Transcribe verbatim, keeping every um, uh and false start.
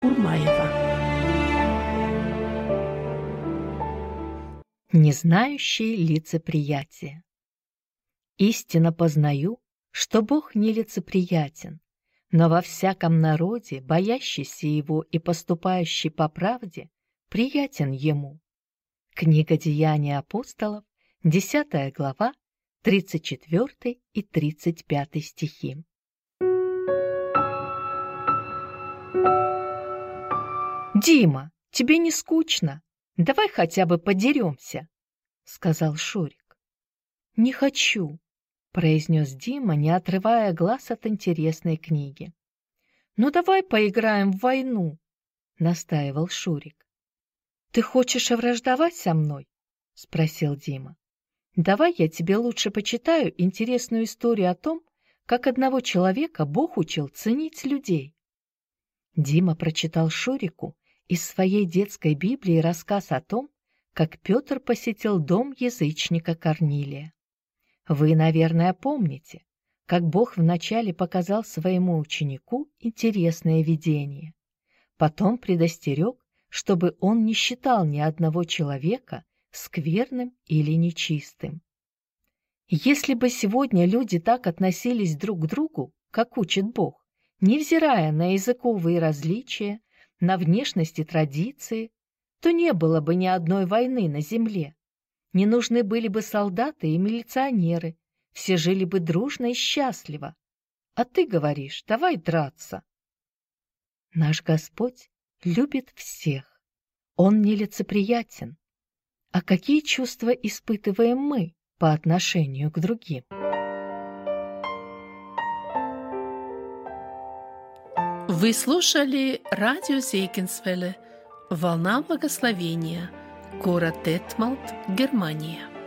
Урмаева. Не знающие лицеприятия. Истинно познаю, что Бог нелицеприятен, но во всяком народе, боящийся Его и поступающий по правде, приятен Ему. Книга Деяний апостолов, десятая глава, тридцать четвёртый и тридцать пятый стихи. «Дима, тебе не скучно? Давай хотя бы подеремся», — сказал Шурик. «Не хочу», — произнес Дима, не отрывая глаз от интересной книги. «Ну давай поиграем в войну», — настаивал Шурик. «Ты хочешь враждовать со мной?» — спросил Дима. «Давай я тебе лучше почитаю интересную историю о том, как одного человека Бог учил ценить людей». Дима прочитал Шурику из своей детской Библии рассказ о том, как Петр посетил дом язычника Корнилия. Вы, наверное, помните, как Бог вначале показал своему ученику интересное видение. Потом предостерег, чтобы он не считал ни одного человека скверным или нечистым. Если бы сегодня люди так относились друг к другу, как учит Бог, невзирая на языковые различия, на внешность и традиции, то не было бы ни одной войны на земле. Не нужны были бы солдаты и милиционеры, все жили бы дружно и счастливо. А ты говоришь, давай драться. Наш Господь любит всех. Он нелицеприятен. А какие чувства испытываем мы по отношению к другим? Вы слушали радио Зегенсвелле «Волна благословения», город Детмалт, Германия.